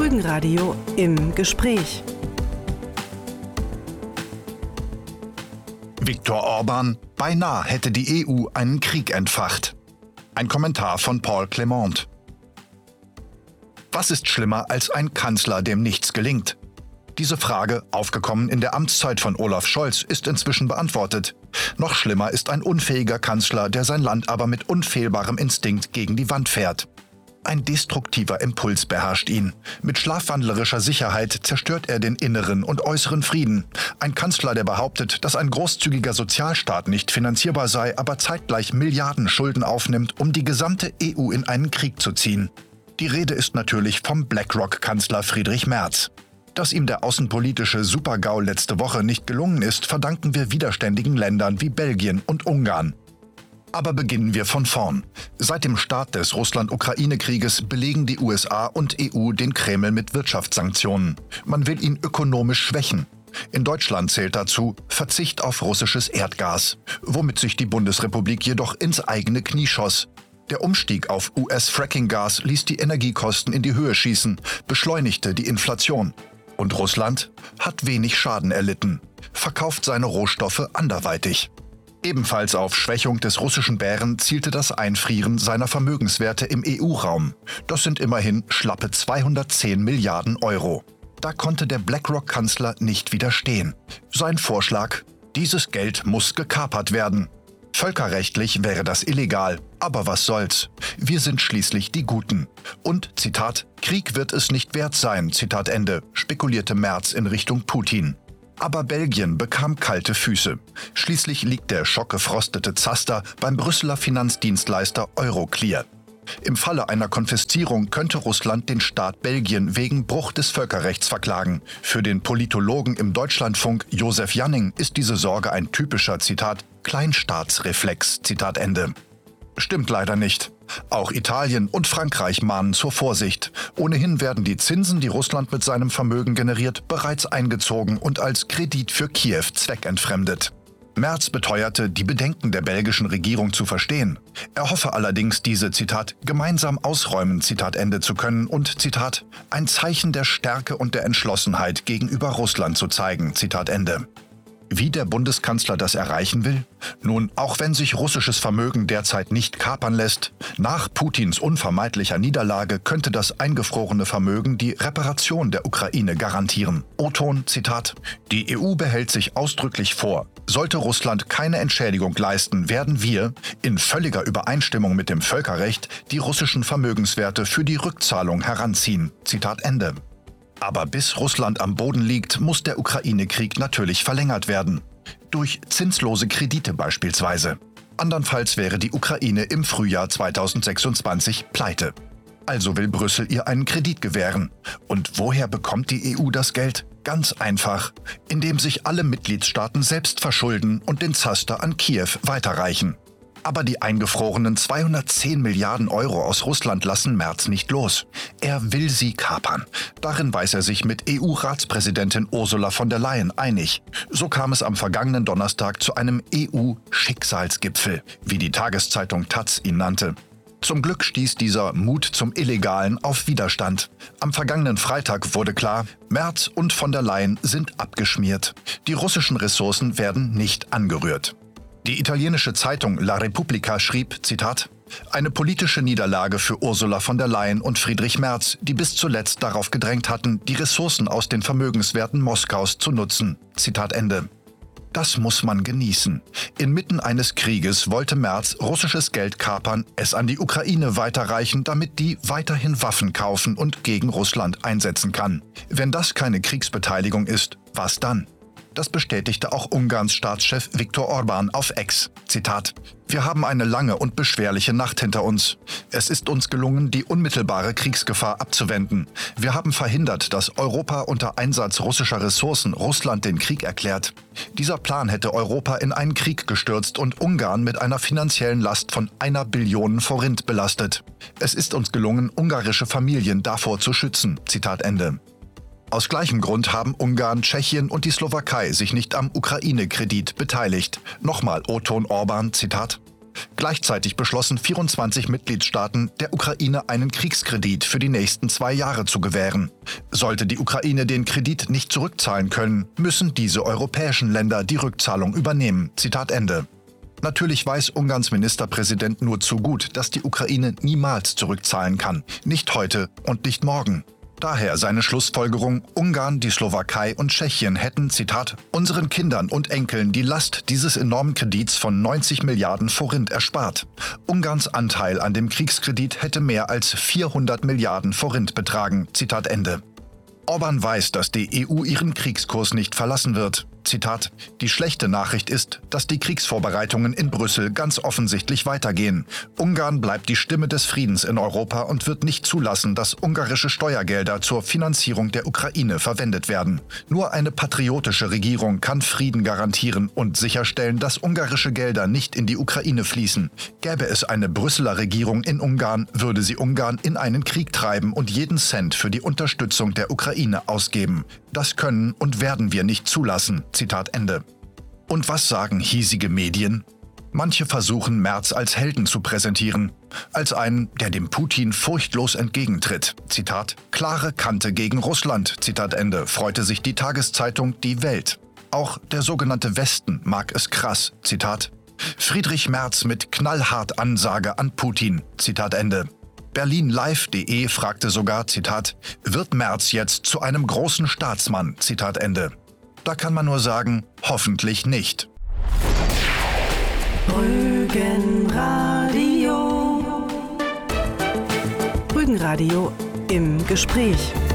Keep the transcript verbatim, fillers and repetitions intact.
Bulgenradio im Gespräch. Viktor Orban: Beinahe hätte die E U einen Krieg entfacht. Ein Kommentar von Paul Clement. Was ist schlimmer als ein Kanzler, dem nichts gelingt? Diese Frage, aufgekommen in der Amtszeit von Olaf Scholz, ist inzwischen beantwortet. Noch schlimmer ist ein unfähiger Kanzler, der sein Land aber mit unfehlbarem Instinkt gegen die Wand fährt. Ein destruktiver Impuls beherrscht ihn. Mit schlafwandlerischer Sicherheit zerstört er den inneren und äußeren Frieden. Ein Kanzler, der behauptet, dass ein großzügiger Sozialstaat nicht finanzierbar sei, aber zeitgleich Milliarden Schulden aufnimmt, um die gesamte E U in einen Krieg zu ziehen. Die Rede ist natürlich vom BlackRock-Kanzler Friedrich Merz. Dass ihm der außenpolitische Super-GAU letzte Woche nicht gelungen ist, verdanken wir widerständigen Ländern wie Belgien und Ungarn. Aber beginnen wir von vorn. Seit dem Start des Russland-Ukraine-Krieges belegen die U S A und E U den Kreml mit Wirtschaftssanktionen. Man will ihn ökonomisch schwächen. In Deutschland zählt dazu Verzicht auf russisches Erdgas, womit sich die Bundesrepublik jedoch ins eigene Knie schoss. Der Umstieg auf U S-Fracking-Gas ließ die Energiekosten in die Höhe schießen, beschleunigte die Inflation. Und Russland hat wenig Schaden erlitten, verkauft seine Rohstoffe anderweitig. Ebenfalls auf Schwächung des russischen Bären zielte das Einfrieren seiner Vermögenswerte im E U-Raum. Das sind immerhin schlappe zweihundertzehn Milliarden Euro. Da konnte der BlackRock-Kanzler nicht widerstehen. Sein Vorschlag: Dieses Geld muss gekapert werden. Völkerrechtlich wäre das illegal, aber was soll's? Wir sind schließlich die Guten. Und, Zitat, Krieg wird es nicht wert sein, Zitat Ende, spekulierte Merz in Richtung Putin. Aber Belgien bekam kalte Füße. Schließlich liegt der schockgefrostete Zaster beim Brüsseler Finanzdienstleister Euroclear. Im Falle einer Konfiszierung könnte Russland den Staat Belgien wegen Bruch des Völkerrechts verklagen. Für den Politologen im Deutschlandfunk Josef Janning ist diese Sorge ein typischer, Zitat, Kleinstaatsreflex, Zitat Ende. Stimmt leider nicht. Auch Italien und Frankreich mahnen zur Vorsicht. Ohnehin werden die Zinsen, die Russland mit seinem Vermögen generiert, bereits eingezogen und als Kredit für Kiew zweckentfremdet. Merz beteuerte, die Bedenken der belgischen Regierung zu verstehen. Er hoffe allerdings, diese, Zitat, gemeinsam ausräumen, Zitat Ende zu können und, Zitat, ein Zeichen der Stärke und der Entschlossenheit gegenüber Russland zu zeigen, Zitat Ende. Wie der Bundeskanzler das erreichen will? Nun, auch wenn sich russisches Vermögen derzeit nicht kapern lässt, nach Putins unvermeidlicher Niederlage könnte das eingefrorene Vermögen die Reparation der Ukraine garantieren. O-Ton, Zitat, die E U behält sich ausdrücklich vor, sollte Russland keine Entschädigung leisten, werden wir, in völliger Übereinstimmung mit dem Völkerrecht, die russischen Vermögenswerte für die Rückzahlung heranziehen. Zitat Ende. Aber bis Russland am Boden liegt, muss der Ukraine-Krieg natürlich verlängert werden. Durch zinslose Kredite beispielsweise. Andernfalls wäre die Ukraine im Frühjahr zweitausendsechsundzwanzig pleite. Also will Brüssel ihr einen Kredit gewähren. Und woher bekommt die E U das Geld? Ganz einfach, indem sich alle Mitgliedstaaten selbst verschulden und den Zaster an Kiew weiterreichen. Aber die eingefrorenen zweihundertzehn Milliarden Euro aus Russland lassen Merz nicht los. Er will sie kapern. Darin weiß er sich mit E U-Ratspräsidentin Ursula von der Leyen einig. So kam es am vergangenen Donnerstag zu einem E U-Schicksalsgipfel, wie die Tageszeitung Taz ihn nannte. Zum Glück stieß dieser Mut zum Illegalen auf Widerstand. Am vergangenen Freitag wurde klar, Merz und von der Leyen sind abgeschmiert. Die russischen Ressourcen werden nicht angerührt. Die italienische Zeitung La Repubblica schrieb, Zitat, eine politische Niederlage für Ursula von der Leyen und Friedrich Merz, die bis zuletzt darauf gedrängt hatten, die Ressourcen aus den Vermögenswerten Moskaus zu nutzen. Zitat Ende. Das muss man genießen. Inmitten eines Krieges wollte Merz russisches Geld kapern, es an die Ukraine weiterreichen, damit die weiterhin Waffen kaufen und gegen Russland einsetzen kann. Wenn das keine Kriegsbeteiligung ist, was dann? Das bestätigte auch Ungarns Staatschef Viktor Orban auf X. Zitat: Wir haben eine lange und beschwerliche Nacht hinter uns. Es ist uns gelungen, die unmittelbare Kriegsgefahr abzuwenden. Wir haben verhindert, dass Europa unter Einsatz russischer Ressourcen Russland den Krieg erklärt. Dieser Plan hätte Europa in einen Krieg gestürzt und Ungarn mit einer finanziellen Last von einer Billion Forint belastet. Es ist uns gelungen, ungarische Familien davor zu schützen. Zitat Ende. Aus gleichem Grund haben Ungarn, Tschechien und die Slowakei sich nicht am Ukraine-Kredit beteiligt. Nochmal O-Ton Orban, Zitat: Gleichzeitig beschlossen vierundzwanzig Mitgliedstaaten, der Ukraine einen Kriegskredit für die nächsten zwei Jahre zu gewähren. Sollte die Ukraine den Kredit nicht zurückzahlen können, müssen diese europäischen Länder die Rückzahlung übernehmen. Zitat Ende. Natürlich weiß Ungarns Ministerpräsident nur zu gut, dass die Ukraine niemals zurückzahlen kann. Nicht heute und nicht morgen. Daher seine Schlussfolgerung, Ungarn, die Slowakei und Tschechien hätten, Zitat, unseren Kindern und Enkeln die Last dieses enormen Kredits von neunzig Milliarden Forint erspart. Ungarns Anteil an dem Kriegskredit hätte mehr als vierhundert Milliarden Forint betragen. Zitat Ende. Orbán weiß, dass die E U ihren Kriegskurs nicht verlassen wird. Zitat, die schlechte Nachricht ist, dass die Kriegsvorbereitungen in Brüssel ganz offensichtlich weitergehen. Ungarn bleibt die Stimme des Friedens in Europa und wird nicht zulassen, dass ungarische Steuergelder zur Finanzierung der Ukraine verwendet werden. Nur eine patriotische Regierung kann Frieden garantieren und sicherstellen, dass ungarische Gelder nicht in die Ukraine fließen. Gäbe es eine Brüsseler Regierung in Ungarn, würde sie Ungarn in einen Krieg treiben und jeden Cent für die Unterstützung der Ukraine ausgeben. Das können und werden wir nicht zulassen. Zitat Ende. Und was sagen hiesige Medien? Manche versuchen, Merz als Helden zu präsentieren, als einen, der dem Putin furchtlos entgegentritt. Zitat, klare Kante gegen Russland, Zitat Ende, freute sich die Tageszeitung Die Welt. Auch der sogenannte Westen mag es krass, Zitat, Friedrich Merz mit knallhart Ansage an Putin, Zitat Ende. Berlin Live punkt de fragte sogar, Zitat, wird Merz jetzt zu einem großen Staatsmann, Zitat Ende. Da kann man nur sagen, hoffentlich nicht. Rügenradio. Rügenradio im Gespräch.